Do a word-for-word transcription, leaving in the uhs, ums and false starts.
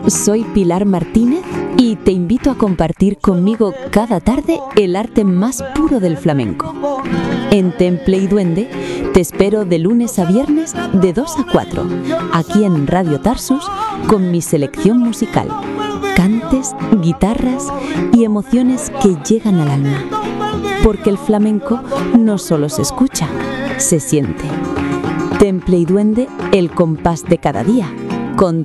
soy Pilar Martínez y te invito a compartir conmigo cada tarde el arte más puro del flamenco. En Temple y Duende te espero de lunes a viernes de dos a cuatro, aquí en Radio Tarsus, con mi selección musical, cantes, guitarras y emociones que llegan al alma. Porque el flamenco no solo se escucha, se siente. Temple y Duende, el compás de cada día, con